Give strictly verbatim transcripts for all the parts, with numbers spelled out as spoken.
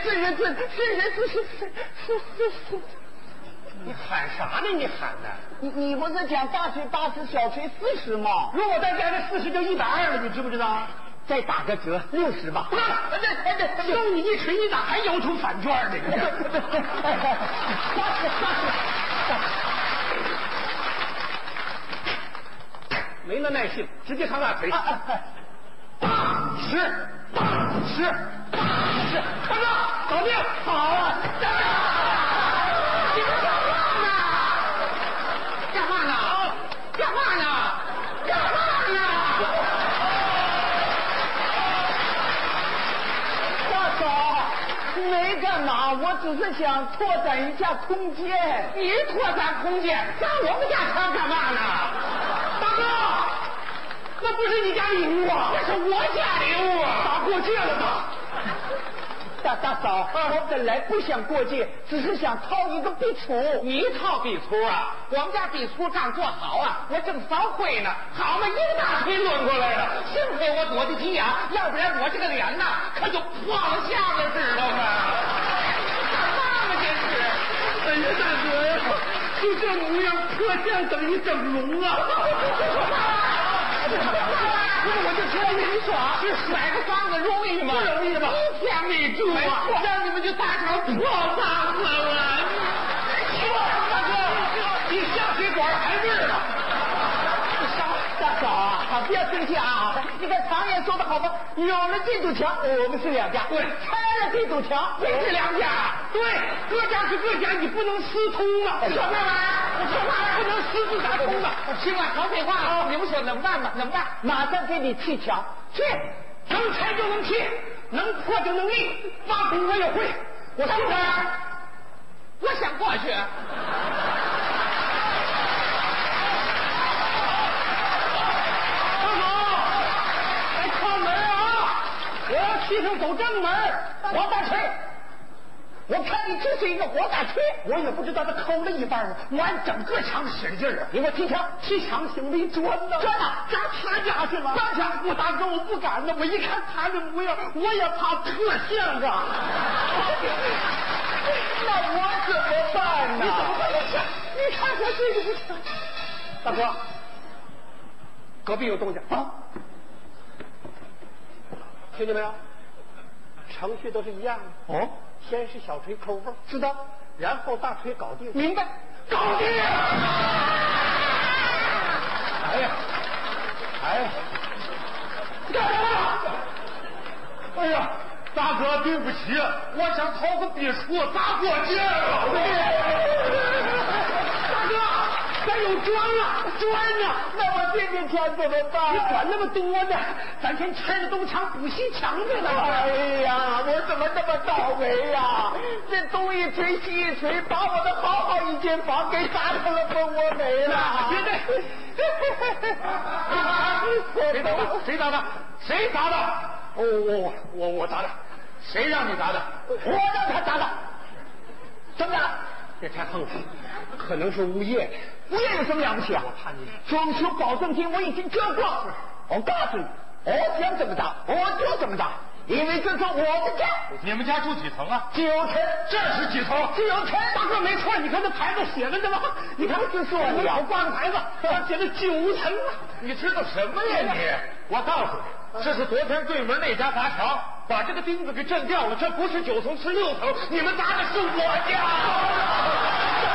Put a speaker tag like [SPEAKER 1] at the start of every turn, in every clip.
[SPEAKER 1] 是是是是是是是是是。
[SPEAKER 2] 你喊啥呢？你喊的？
[SPEAKER 1] 你你不是讲大锤八十，小锤四十吗？
[SPEAKER 2] 如果再加这四十就一百二了，你知不知道？
[SPEAKER 1] 再打个折，六十吧。
[SPEAKER 2] 不是，对对对，收你一锤，你咋还要求返券呢？你
[SPEAKER 1] 八十八十。
[SPEAKER 2] 没那耐性，直接看大锤。八十，八十，八十，大哥，搞定！好啊！你干嘛呢？干嘛呢？干嘛呢？干嘛呢？
[SPEAKER 1] 大嫂，没干嘛，我只是想拓展一下空间。
[SPEAKER 2] 你拓展空间，上我们家墙干嘛呢？大哥，那不是你家礼物啊，那是我家礼物啊！咋过界了吧？
[SPEAKER 1] 大大嫂，我本来不想过界，只是想套一个壁橱。
[SPEAKER 2] 你套壁橱啊？我们家壁橱刚做好啊，我正扫灰呢，好嘛，一个大锤抡过来了，幸亏我躲得急呀，要不然我这个脸呐，可就破了相了，知道吗？干嘛嘛这是？
[SPEAKER 1] 哎呀，大哥呀，就这模样，破相等于整容啊！
[SPEAKER 2] 我就知道你耍，是甩个房子容易吗？不容易吗？一天没住啊，让你们就打成破房子了。大哥，你下水管还味儿呢。
[SPEAKER 1] 大嫂啊，不要生气啊！你看常言说的好吗？有了这堵墙，我们是两家；
[SPEAKER 2] 对，
[SPEAKER 1] 拆了这堵墙，
[SPEAKER 2] 也是两家。对，各家是各家，你不能私通啊！什么玩意儿？什么玩意儿？不能私自打通啊！行了，少废话了。你们说能办吗？能办，
[SPEAKER 1] 马上给你砌墙。
[SPEAKER 2] 去，能拆就能砌，能破就能立，挖工我也会。我上哪儿？我想过去。我要气成走正门，王大锤，我看你就是一个活大锤，我也不知道他抠了一半啊，我按整个墙使劲啊！你给我踢墙，踢墙行没砖呢？砖呢？砸他家去了？砸墙？我大哥我不敢呢，我一看他这模样，我也怕特像啊！
[SPEAKER 1] 那我怎么办呢？
[SPEAKER 2] 你怎么办？你看看这个墙，大哥，隔壁有动静啊！听见没有？程序都是一样的。哦，先是小锤抠缝，知道，然后大锤搞定。明白？搞定！哎呀，哎呀，干什么？哎呀，大哥，对不起，我想掏个壁橱砸过界了。大哥，咱有砖啊，砖啊！
[SPEAKER 1] 那我这面墙怎么办？
[SPEAKER 2] 你管那么多呢？咱先拆了东墙补西墙去呢。
[SPEAKER 1] 哎呀，我怎么这么倒霉呀？这东一锤西一锤，把我的好好一间房给砸成了蜂窝煤了。
[SPEAKER 2] 别对，谁砸的？谁砸的？谁砸的？我我我我砸的。谁让你砸的？
[SPEAKER 1] 我让他砸的。怎么着？
[SPEAKER 2] 这太横了，可能是物业的。
[SPEAKER 1] 物业有什么了不起啊？
[SPEAKER 2] 我看你
[SPEAKER 1] 装修保证金我已经交过，我告诉你，我想怎么着我就怎么着，因为这是我的家。
[SPEAKER 2] 你们家住几层啊？
[SPEAKER 1] 九层。
[SPEAKER 2] 这是几层？
[SPEAKER 1] 九层。
[SPEAKER 2] 大哥没错，你看这牌子写的对吧？你看
[SPEAKER 1] 这是我
[SPEAKER 2] 门口挂个牌子，上写的九层啊！你知道什么呀你？我告诉你，这是昨天对门那家砸墙，把这个钉子给震掉了，这不是九层，是六层。你们砸的是我家。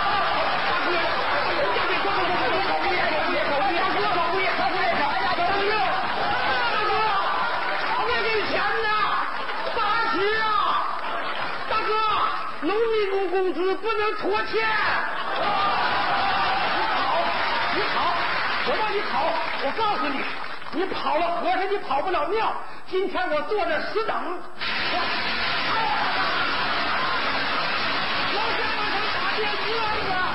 [SPEAKER 2] 农民工工资不能拖欠。你跑，你跑，我让你跑，我告诉你，你跑了和尚你跑不了庙。今天我坐这死等。我先把他打电话呀！